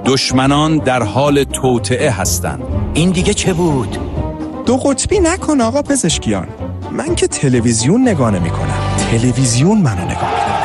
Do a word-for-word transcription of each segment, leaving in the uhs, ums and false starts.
دشمنان در حال توطئه هستند. این دیگه چه بود؟ دو قطبی نکن آقا پزشکیان. من که تلویزیون نگاه نمی کنم، تلویزیون منو نگاه میکنه.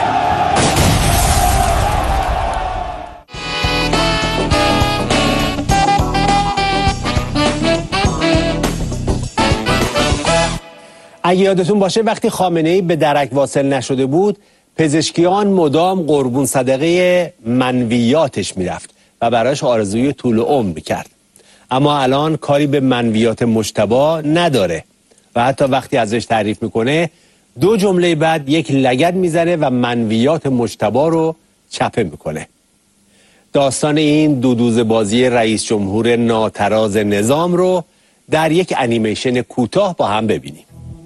اگه یادتون باشه وقتی خامنه‌ای به درک واصل نشده بود، پزشکیان مدام قربون صدقه منویاتش میرفت و براش آرزوی طول عمر میکرد. اما الان کاری به منویات مجتبی نداره و حتی وقتی ازش تعریف میکنه دو جمله بعد یک لگد میزنه و منویات مجتبی رو چپه میکنه. داستان این دودوز بازی رئیس جمهور ناتراز نظام رو در یک انیمیشن کوتاه با هم ببینیم.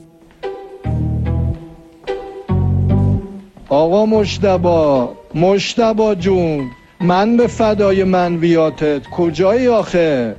آقا مجتبی، مجتبی جون، من به فدای منویاتت. کجایی آخه؟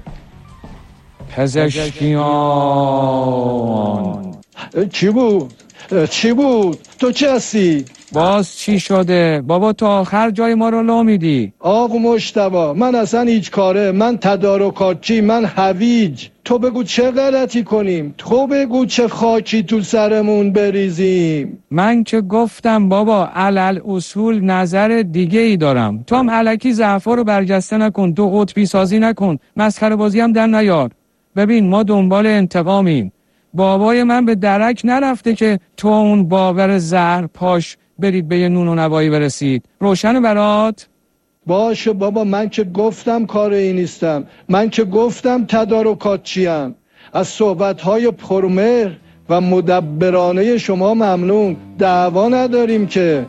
پزشکیان. چی بود؟ چی بود؟ تو چی هستی؟ باز چی شده؟ بابا تو آخر جای ما رو لا میدی. آقا مجتبی، من اصلا هیچ کاره، من تدارکاتچی، من هویج. تو بگو چه غلطی کنیم؟ تو بگو چه خاکی تو سرمون بریزیم؟ من که گفتم بابا علل اصول نظر دیگه ای دارم. تو هم الکی ضعفا رو برجسته نکن، دو قطبی سازی نکن، مسخره بازی هم در نیار. ببین ما دنبال انتقامیم. بابای من به درک نرفته که تو اون باور زهر پاش برید به یه نون و نوایی برسید. روشن برات؟ باشه بابا، من که گفتم کار این نیستم. من که گفتم تدارکاتچیم. از صحبت‌های پرمهر و مدبرانه شما ممنون. دعوا نداریم که.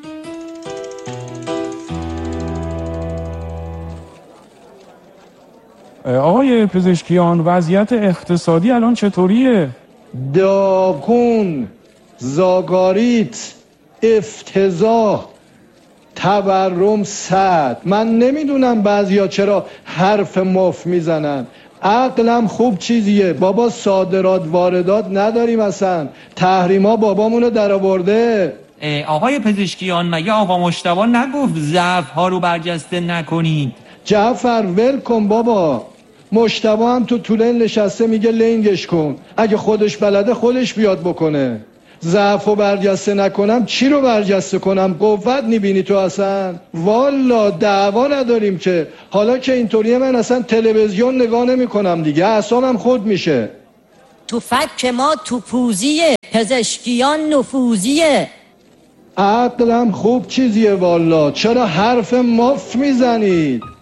آقای پزشکیان وضعیت اقتصادی الان چطوریه؟ داغون، زاگاریت، افتضاح، تورم صد. من نمیدونم بعضیا چرا حرف مف میزنن. عقلم خوب چیزیه بابا، صادرات واردات نداریم اصلا. تحریما بابامونو در آورده. آقای پزشکیان مگه آقا مجتبی نگفت ضعف ها رو برجسته نکنید؟ جعفر ول کن بابا. مجتبی هم تو طوله نشسته میگه لنگش کن. اگه خودش بلده خودش بیاد بکنه. ضعف و برجسته نکنم چی رو برجسته کنم؟ قوت میبینی تو اصلا؟ والا دعوا نداریم که. حالا که اینطوریه من اصلا تلویزیون نگاه نمی کنم دیگه، اعصابم خود میشه. تو فک ما تو پوزیه، پزشکیان نفوذیه. عقلم خوب چیزیه والا، چرا حرف مف میزنید؟